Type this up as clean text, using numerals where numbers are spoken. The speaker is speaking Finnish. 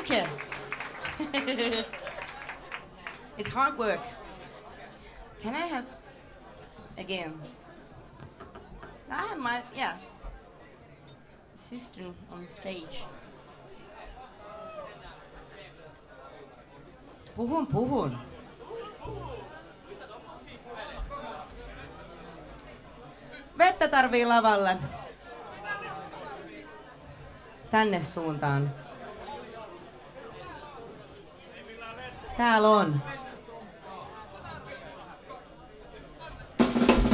like it. It's hard work. Can I have again? I have my sister on stage. Puhun. Vettä tarvii lavalle. Tänne suuntaan. Täällä on.